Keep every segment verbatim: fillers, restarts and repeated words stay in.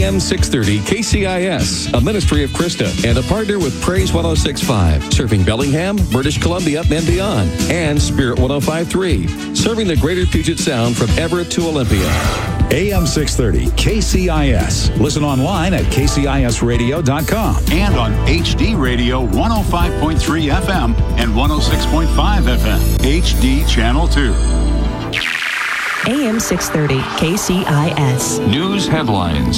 M six thirty K C I S, a ministry of Krista, and a partner with Praise one oh six point five, serving Bellingham, British Columbia, and beyond, and Spirit one oh five point three, serving the greater Puget Sound from Everett to Olympia. A M six thirty K C I S. Listen online at k c i s radio dot com and on H D Radio one oh five point three F M and one oh six point five F M. H D Channel two. A M six thirty K C I S. News headlines.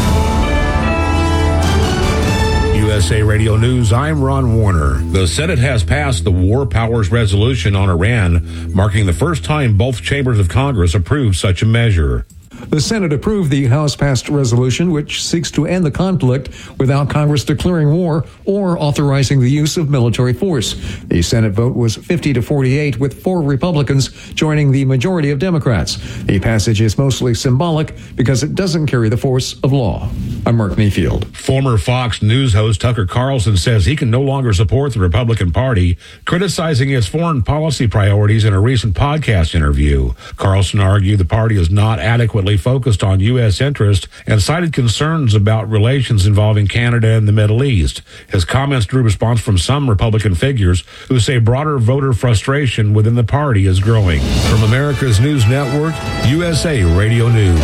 U S A Radio News, I'm Ron Warner. The Senate has passed the War Powers Resolution on Iran, marking the first time both chambers of Congress approved such a measure. The Senate approved the House-passed resolution, which seeks to end the conflict without Congress declaring war or authorizing the use of military force. The Senate vote was fifty to forty-eight, with four Republicans joining the majority of Democrats. The passage is mostly symbolic because it doesn't carry the force of law. I'm Mark Mayfield. Former Fox News host Tucker Carlson says he can no longer support the Republican Party, criticizing its foreign policy priorities in a recent podcast interview. Carlson argued the party is not adequately focused on U S interests and cited concerns about relations involving Canada and the Middle East. His comments drew response from some Republican figures who say broader voter frustration within the party is growing. From America's News Network, U S A Radio News.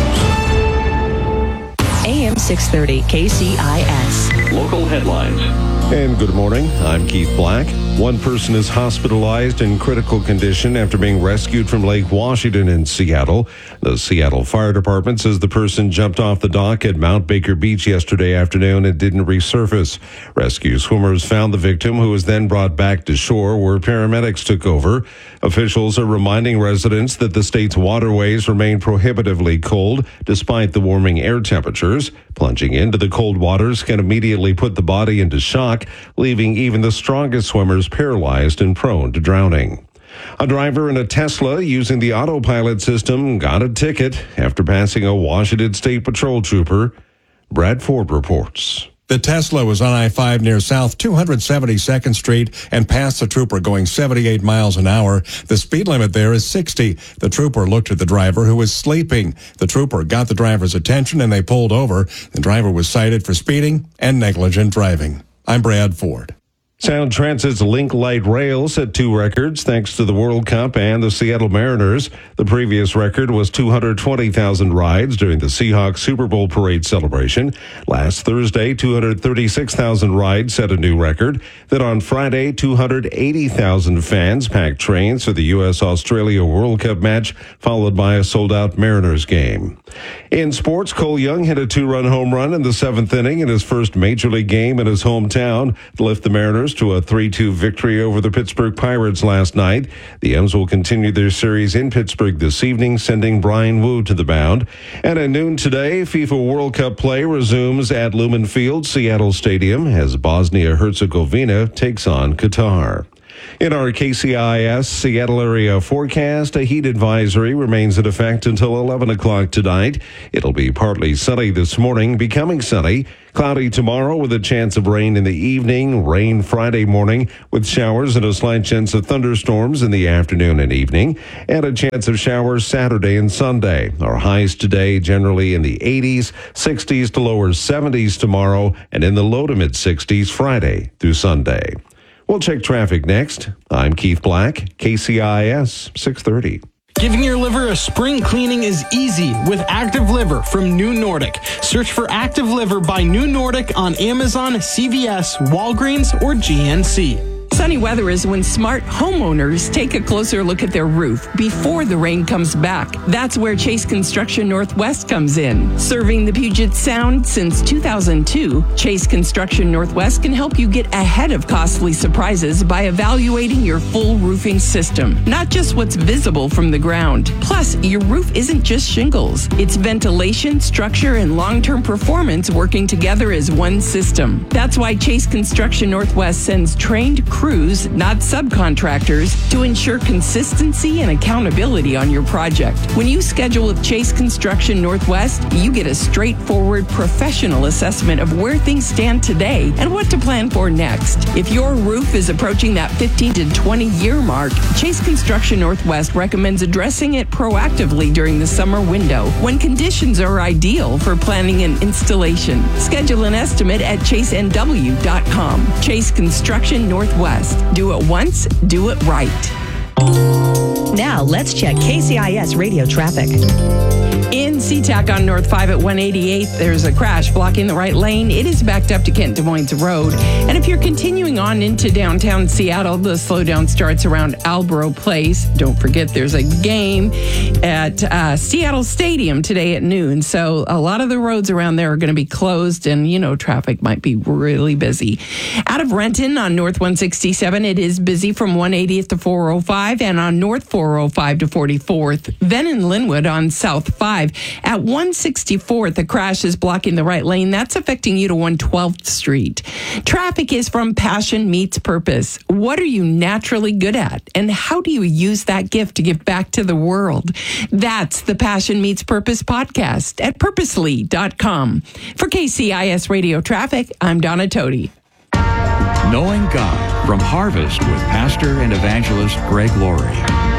A M six thirty K C I S. Local headlines. And good morning. I'm Keith Black. One person is hospitalized in critical condition after being rescued from Lake Washington in Seattle. The Seattle Fire Department says the person jumped off the dock at Mount Baker Beach yesterday afternoon and didn't resurface. Rescue swimmers found the victim, who was then brought back to shore, where paramedics took over. Officials are reminding residents that the state's waterways remain prohibitively cold despite the warming air temperatures. Plunging into the cold waters can immediately put the body into shock, leaving even the strongest swimmers paralyzed and prone to drowning. A driver in a Tesla using the autopilot system got a ticket after passing a Washington State Patrol trooper. Brad Ford reports. The Tesla was on I five near South two hundred seventy-second Street and passed the trooper going seventy-eight miles an hour. The speed limit there is sixty. The trooper looked at the driver, who was sleeping. The trooper got the driver's attention and they pulled over. The driver was cited for speeding and negligent driving. I'm Brad Ford. Sound Transit's Link Light Rail set two records thanks to the World Cup and the Seattle Mariners. The previous record was two hundred twenty thousand rides during the Seahawks Super Bowl parade celebration. Last Thursday, two hundred thirty-six thousand rides set a new record. Then on Friday, two hundred eighty thousand fans packed trains for the U S Australia World Cup match, followed by a sold-out Mariners game. In sports, Cole Young hit a two-run home run in the seventh inning in his first Major League game in his hometown to lift the Mariners to a three two victory over the Pittsburgh Pirates last night. The M's will continue their series in Pittsburgh this evening, sending Brian Wu to the mound. And at noon today, FIFA World Cup play resumes at Lumen Field, Seattle Stadium, as Bosnia-Herzegovina takes on Qatar. In our K C I S Seattle area forecast, a heat advisory remains in effect until eleven o'clock tonight. It'll be partly sunny this morning, becoming sunny. Cloudy tomorrow with a chance of rain in the evening. Rain Friday morning with showers and a slight chance of thunderstorms in the afternoon and evening. And a chance of showers Saturday and Sunday. Our highs today generally in the eighties, sixties to lower seventies tomorrow, and in the low to mid sixties Friday through Sunday. We'll check traffic next. I'm Keith Black, K C I S six thirty. Giving your liver a spring cleaning is easy with Active Liver from New Nordic. Search for Active Liver by New Nordic on Amazon, C V S, Walgreens, or G N C. Sunny weather is when smart homeowners take a closer look at their roof before the rain comes back. That's where Chase Construction Northwest comes in. Serving the Puget Sound since two thousand two, Chase Construction Northwest can help you get ahead of costly surprises by evaluating your full roofing system, not just what's visible from the ground. Plus, your roof isn't just shingles. It's ventilation, structure, and long-term performance working together as one system. That's why Chase Construction Northwest sends trained crews crews, not subcontractors, to ensure consistency and accountability on your project. When you schedule with Chase Construction Northwest, you get a straightforward, professional assessment of where things stand today and what to plan for next. If your roof is approaching that fifteen to twenty year mark, Chase Construction Northwest recommends addressing it proactively during the summer window when conditions are ideal for planning and installation. Schedule an estimate at chase n w dot com. Chase Construction Northwest. Do it once, do it right. Now let's check K C I S radio traffic. In SeaTac on North five at one eighty-eighth, there's a crash blocking the right lane. It is backed up to Kent Des Moines Road. And if you're continuing on into downtown Seattle, the slowdown starts around Albro Place. Don't forget there's a game at uh, Seattle Stadium today at noon. So a lot of the roads around there are going to be closed and, you know, traffic might be really busy. Out of Renton on North one sixty-seven, it is busy from one eightieth to four oh five and on North four oh five to forty-fourth. Then in Linwood on South five. At one sixty-fourth, the crash is blocking the right lane. That's affecting you to one twelfth Street. Traffic is from Passion Meets Purpose. What are you naturally good at? And how do you use that gift to give back to the world? That's the Passion Meets Purpose podcast at purposely dot com. For K C I S Radio Traffic, I'm Donna Toti. Knowing God from Harvest with Pastor and Evangelist Greg Laurie.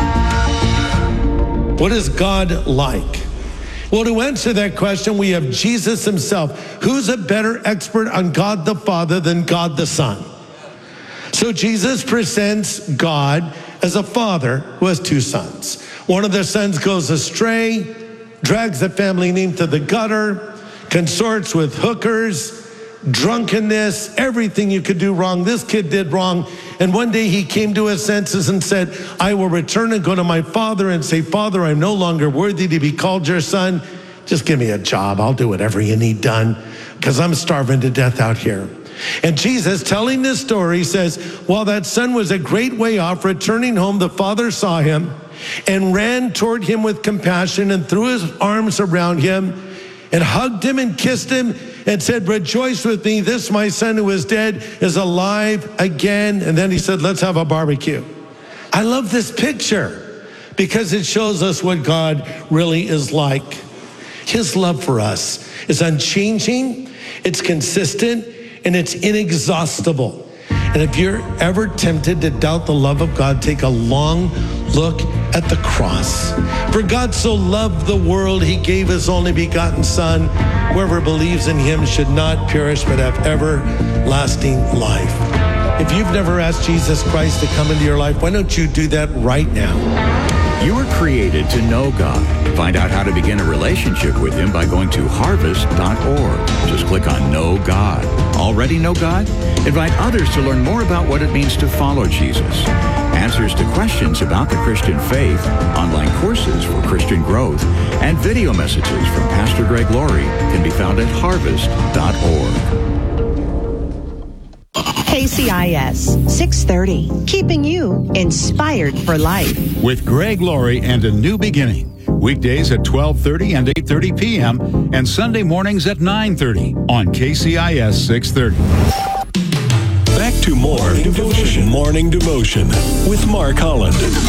What is God like? Well, to answer that question, we have Jesus himself. Who's a better expert on God the Father than God the Son? So Jesus presents God as a father who has two sons. One of their sons goes astray, drags the family name to the gutter, consorts with hookers, drunkenness, everything you could do wrong. This kid did wrong. And one day he came to his senses and said, I will return and go to my father and say, Father, I'm no longer worthy to be called your son. Just give me a job. I'll do whatever you need done because I'm starving to death out here. And Jesus, telling this story, says, while that son was a great way off, returning home, the father saw him and ran toward him with compassion and threw his arms around him and hugged him and kissed him and said, rejoice with me. This, my son who is dead, is alive again. And then he said, let's have a barbecue. I love this picture because it shows us what God really is like. His love for us is unchanging, it's consistent, and it's inexhaustible. And if you're ever tempted to doubt the love of God, take a long look at the cross. For God so loved the world, he gave his only begotten Son. Whoever believes in him should not perish, but have everlasting life. If you've never asked Jesus Christ to come into your life, why don't you do that right now? You were created to know God. Find out how to begin a relationship with him by going to harvest dot org. Just click on Know God. Already know God? Invite others to learn more about what it means to follow Jesus. Answers to questions about the Christian faith, online courses for Christian growth, and video messages from Pastor Greg Laurie can be found at harvest dot org. K C I S six thirty, keeping you inspired for life. With Greg Laurie and A New Beginning. Weekdays at twelve thirty and eight thirty p.m. and Sunday mornings at nine thirty on K C I S six thirty. Back to more Morning Devotion. Morning Devotion with Mark Holland.